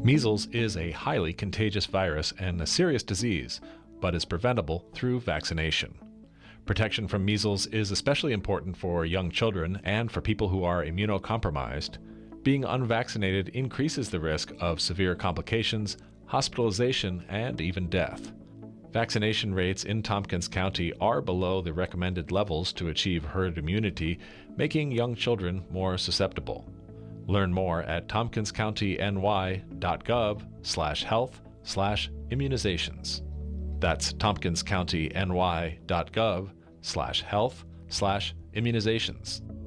Measles is a highly contagious virus and a serious disease, but is preventable through vaccination. Protection from measles is especially important for young children and for people who are immunocompromised. Being unvaccinated increases the risk of severe complications, hospitalization, and even death. Vaccination rates in Tompkins County are below the recommended levels to achieve herd immunity, making young children more susceptible. Learn more at tompkinscountyny.gov/health/immunizations. That's tompkinscountyny.gov/health/immunizations.